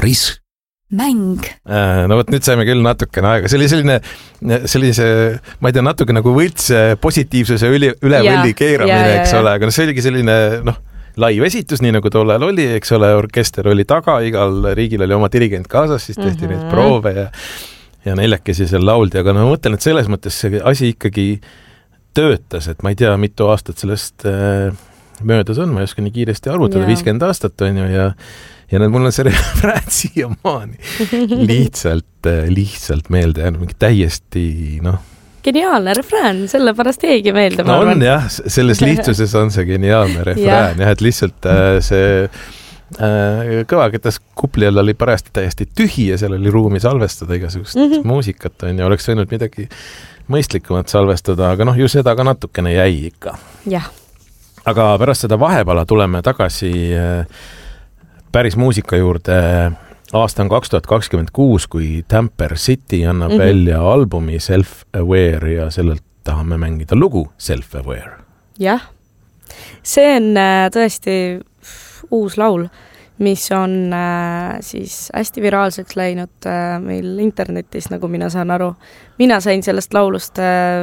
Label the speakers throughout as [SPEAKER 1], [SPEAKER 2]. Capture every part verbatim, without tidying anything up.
[SPEAKER 1] Paaris.
[SPEAKER 2] Mäng.
[SPEAKER 3] No võt, nüüd saime küll natukene aega. See oli selline, sellise, ma ei tea, natuke nagu võlts positiivsuse üle, üle võlli keeramine, eks ole, aga no see oligi selline, noh, live esitus, nii nagu tollel oli, eks ole, orkester oli taga, igal riigil oli oma dirigent kaasas, siis tehti mm-hmm. neid proove ja, ja neljakesi seal lauldi, aga no ma mõtlen, et selles mõttes see asi ikkagi töötas, et ma ei tea, mitu aastat sellest äh, möödas on, ma ei oska nii kiiresti arvutada, viiskümmend aastat on ju ja ja need mul on see refrään siiamaani lihtsalt, lihtsalt meelde jäänud, mingi täiesti, noh.
[SPEAKER 2] Geniaalne refrään, selle pärast jäigi meelde.
[SPEAKER 3] No on jah, selles lihtsuses on see geniaalne refrään, jah, et lihtsalt äh, see äh, kõvaketas kupli all oli parajasti täiesti tühi ja seal oli ruumi salvestada igasugust mm -hmm. muusikat, on ja oleks võinud midagi mõistlikumat salvestada, aga noh, ju seda ka natukene jäi ikka.
[SPEAKER 2] Jah.
[SPEAKER 3] Aga pärast seda vahepala tuleme tagasi äh, päris muusika juurde. Aasta on kaks tuhat kakskümmend kuus, kui Tamper City annab mm-hmm. välja albumi Self-Aware ja sellelt tahame mängida lugu Self-Aware.
[SPEAKER 2] Jah, see on tõesti uus laul, mis on siis hästi viraalseks läinud meil internetis, nagu mina saan aru. Mina sain sellest laulust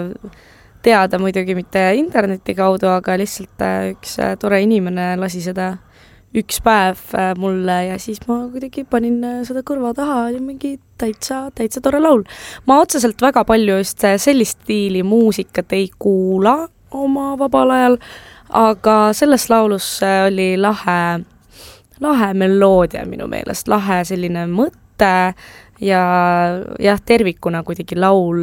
[SPEAKER 2] teada muidugi mitte interneti kaudu, aga lihtsalt üks tore inimene lasi seda üks päev mulle ja siis ma kuidagi panin seda kõrva taha ja mingi täitsa, täitsa tore laul. Ma otseselt väga palju just sellist stiili muusikat ei kuula oma vabal ajal, aga selles laulus oli lahe, lahe meloodia minu meelest, lahe selline mõte ja jah, tervikuna kuidagi laul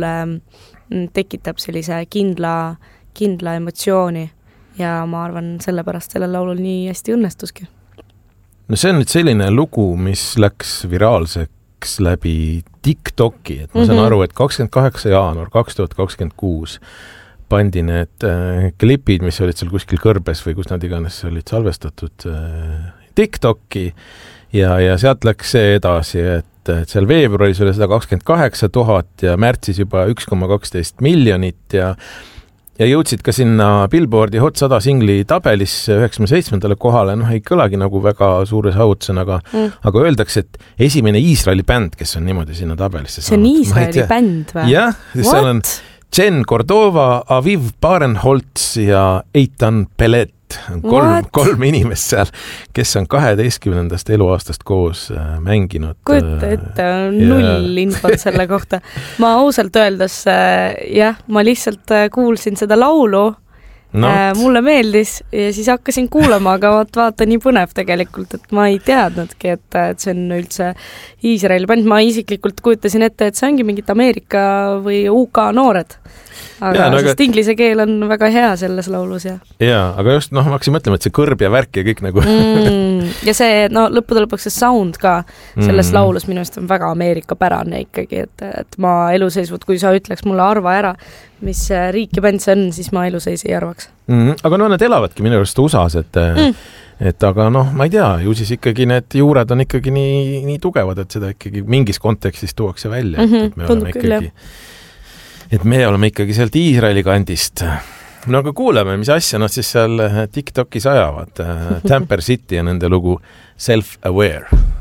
[SPEAKER 2] tekitab sellise kindla, kindla emotsiooni ja ma arvan, sellepärast selle laulul nii hästi õnnestuski.
[SPEAKER 3] No see on nüüd selline lugu, mis läks viraalseks läbi TikToki, et ma saan mm-hmm. aru, et kakskümmend kaheksa jaanuar kaks tuhat kakskümmend kuus pandi need äh, klipid, mis olid seal kuskil kõrbes või kus nad iganes olid salvestatud äh, TikToki ja, ja sealt läks see edasi, et, et seal veebruaris oli sada kakskümmend kaheksa tuhat ja märtsis juba üks koma kaksteist miljonit ja ja jõudsid ka sinna Billboardi Hot sada singli tabelisse üheksakümne seitsmendale kohale, noh ei kõlagi nagu väga suure saavutusena, aga, mm. aga öeldakse, et esimene Iisraeli bänd, kes on niimoodi sinna tabelisse
[SPEAKER 2] see on Iisraeli bänd või?
[SPEAKER 3] Jah, seal on Jen Cordova, Aviv Barenholtz ja Eitan Pelet. Kolm, kolm inimest seal, kes on kaheteistkümnendast eluaastast koos äh, mänginud.
[SPEAKER 2] Kujuta ette, null infot selle kohta. Ma ausalt öeldes, äh, jah, ma lihtsalt äh, kuulsin seda laulu, no. äh, mulle meeldis ja siis hakkasin kuulama, aga vaat, vaata nii põnev tegelikult, et ma ei teadnudki, et, et see on üldse Iisraeli bänd. Ma isiklikult kujutasin ette, et see ongi mingid Ameerika või U K noored. Aga ja, no, sest aga... inglise keel on väga hea selles laulus, jah.
[SPEAKER 3] Jaa, aga just, noh, ma hakkasin mõtlema, et see kõrb ja värk ja kõik nagu...
[SPEAKER 2] mm, ja see, no, lõppude lõpuks see sound ka selles mm. laulus minu eest on väga Ameerika pärane ikkagi, et, et ma eluseisvud, kui sa ütleks mulle arva ära, mis riik ja bänd see on, siis ma eluseis ei arvaks.
[SPEAKER 3] Mm, aga no need elavadki minu arust U S A-s, et, mm. et aga noh, ma ei tea, ju siis ikkagi need juured on ikkagi nii, nii tugevad, et seda ikkagi mingis kontekstis tuuakse välja, mm-hmm. et me oleme ikkagi... et me oleme ikkagi sealt Iisraeli kandist. No aga kuuleme, mis asja nad siis seal TikTokis ajavad. Tamper City ja nende lugu Self-Aware.